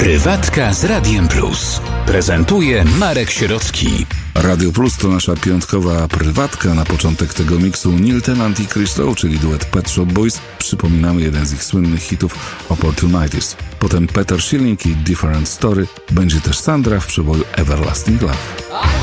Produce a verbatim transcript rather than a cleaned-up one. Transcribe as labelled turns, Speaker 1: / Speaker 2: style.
Speaker 1: Prywatka z Radiem Plus. Prezentuje Marek Sierocki.
Speaker 2: Radio Plus to nasza piątkowa prywatka. Na początek tego miksu Neil Tennant i Chris Lowe, czyli duet Pet Shop Boys. Przypominamy jeden z ich słynnych hitów Opportunities. Potem Peter Schilling i Different Story. Będzie też Sandra w przeboju Everlasting Love.